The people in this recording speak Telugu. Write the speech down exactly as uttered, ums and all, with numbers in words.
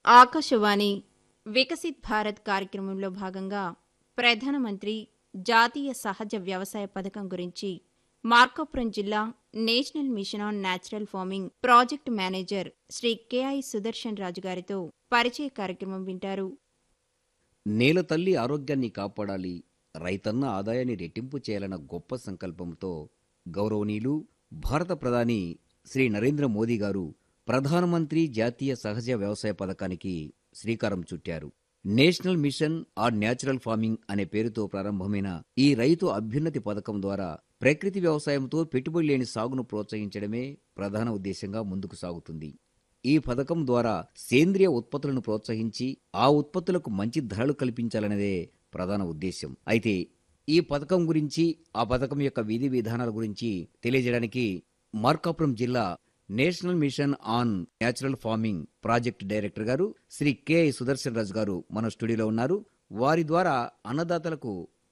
ఆకాశవాణి వికసిత్ భారత్ కార్యక్రమంలో భాగంగా ప్రధానమంత్రి జాతీయ సహజ వ్యవసాయ పథకం గురించి మార్కాపురం జిల్లా national mission on natural farming project manager Shri KI Sudarshan రాజు గారితో పరిచయ కార్యక్రమం వింటారు. నేల తల్లి ఆరోగ్యాన్ని కాపాడాలి, రైతన్న ఆదాయాన్ని రెట్టింపు చేయాలన్న గొప్ప సంకల్పంతో గౌరవనీయులు భారత ప్రధాని శ్రీ నరేంద్ర మోదీ గారు ప్రధానమంత్రి జాతీయ సహజ వ్యవసాయ పథకానికి శ్రీకారం చుట్టారు. National mission on natural farming అనే పేరుతో ప్రారంభమైన ఈ రైతు అభ్యున్నతి పథకం ద్వారా ప్రకృతి వ్యవసాయంతో పెట్టుబడి లేని సాగును ప్రోత్సహించడమే ప్రధాన ఉద్దేశంగా ముందుకు సాగుతుంది. ఈ పథకం ద్వారా సేంద్రియ ఉత్పత్తులను ప్రోత్సహించి ఆ ఉత్పత్తులకు మంచి ధరలు కల్పించాలనేదే ప్రధాన ఉద్దేశం. అయితే ఈ పథకం గురించి, ఆ పథకం యొక్క విధి విధానాల గురించి తెలియజేయడానికి మార్కాపురం జిల్లా national mission on natural farming project director గారు శ్రీ కె సుదర్శన్ రాజు గారు మన స్టూడియోలో ఉన్నారు. వారి ద్వారా అన్నదాతలకు